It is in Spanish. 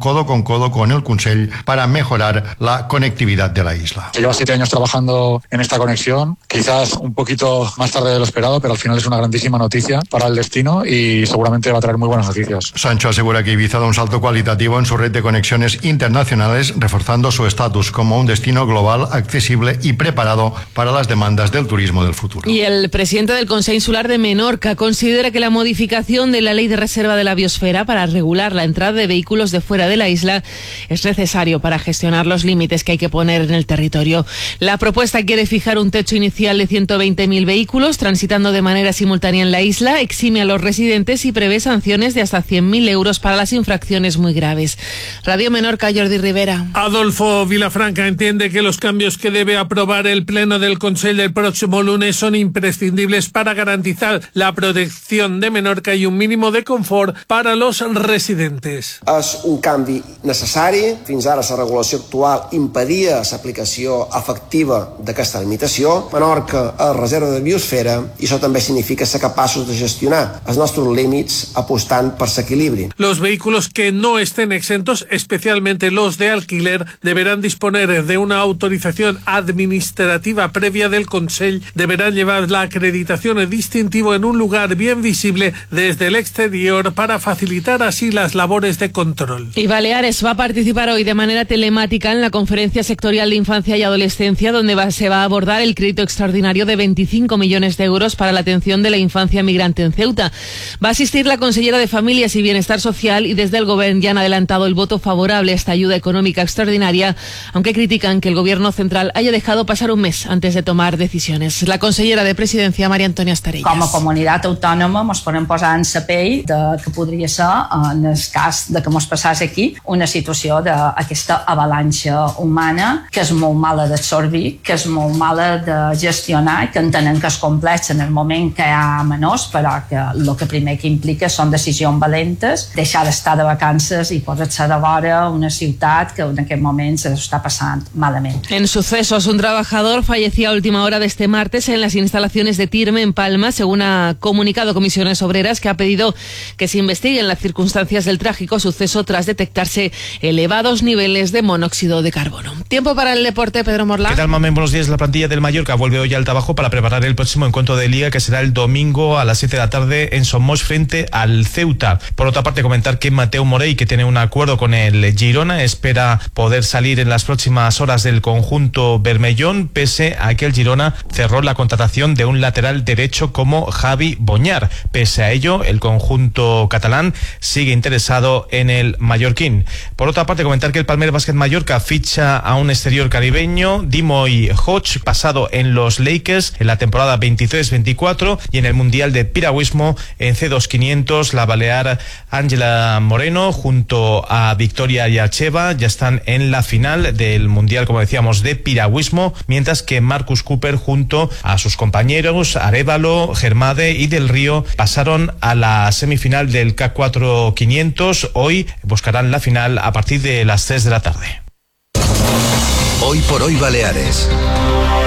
codo con codo con el Consell para mejorar la conectividad de la isla. Lleva 7 años trabajando en esta conexión, quizás un poquito más tarde de lo esperado, pero al final es una grandísima noticia para el destino y seguramente va a traer muy buenas noticias. Sancho asegura que Ibiza da un salto cualitativo en su red de conexiones internacionales, reforzando su estatus como un destino global, accesible y preparado para las demandas del turismo del futuro. Y el presidente del Consell Insular de Menorca considera que la modificación de la ley de reserva de la biosfera para regular la entrada de vehículos de fuera de la isla es necesario para gestionar los límites que hay que poner en el territorio. La propuesta quiere fijar un techo inicial de 120.000 vehículos transitando de manera simultánea en la isla, exime a los residentes y prevé sanciones de hasta 100.000 euros para las infracciones muy graves. Radio Menorca, Jordi Rivera. Adolfo Vilafranca entiende que los cambios que debe aprobar el Pleno del Consell del próximo lunes son imprescindibles para garantizar la protección de Menorca y un mínimo de confort para los residentes. És un canvi necessari. Fins ara la regulació actual impedia l'aplicació efectiva d'aquesta limitació. Menorca és reserva de biosfera i això també significa ser capaços de gestionar els nostres límits apostant per l'equilibri. Los vehículos que no estén exentos, especialmente los de alquiler, deberán disponer de una autorización administrativa previa del Consell, deberán llevar la acreditación de distintivo en un lugar bien visible desde el exterior para facilitar así las labores de control. Y Baleares va a participar hoy de manera telemática en la Conferencia Sectorial de Infancia y Adolescencia, donde se va a abordar el crédito extraordinario de 25 millones de euros para la atención de la infancia migrante en Ceuta. Va a asistir la consellera de Familias y Bienestar Social y desde el Gobierno ya han adelantado el voto favorable a esta ayuda económica extraordinaria, aunque critican que el Gobierno central haya dejado pasar un mes antes de tomar decisiones. La consellera de Presidencia, María Antonia Estarellas. Com a comunitat autònoma ens podem posar en la pell de que podria ser, en el cas de que ens passés aquí, una situació d'aquesta avalanxa humana que és molt mala d'absorbir, que és molt mala de gestionar, que entenem que és complex en el moment que hi ha menors, però que el que primer que implica són decisions valentes, deixar d'estar de vacances i posar-se de vora una ciutat que en aquest moment se està passant malament. En sucesos, un trabajador fallecía a última hora de este martes en las instalaciones de Tirme, en Palma, según ha comunicado Comisiones Obreras, que ha pedido que se investiguen las circunstancias del trágico suceso tras detectarse elevados niveles de monóxido de carbono. Tiempo para el deporte, Pedro Morlá. ¿Qué tal, Mamen? Buenos días. La plantilla del Mallorca vuelve hoy al trabajo para preparar el próximo encuentro de Liga, que será el domingo a las 7 de la tarde en Somos frente al Ceuta. Por otra parte, comentar que Mateu Morey, que tiene un acuerdo con el Girona, espera poder salir en las próximas horas del conjunto bermellón, pese a que el Girona cerró la contratación de un lateral derecho como Javi Boñar. Pese a ello, el conjunto catalán sigue interesado en el mallorquín. Por otra parte, comentar que el Palmeiras Basket Mallorca ficha a un exterior caribeño, Dimoy Hodge, pasado en los Lakers en la temporada 23-24, y en el Mundial de Piragüismo en C2 500, la balear Ángela Moreno junto a Victoria Yacheva ya están en la final del Mundial, como decíamos, de Piragüismo, mientras que Marcus Cooper junto a sus compañeros Arévalo, Germade y Del Río pasaron a la semifinal del K4 500. Hoy buscarán la final a partir de las 3 de la tarde. Hoy por hoy Baleares.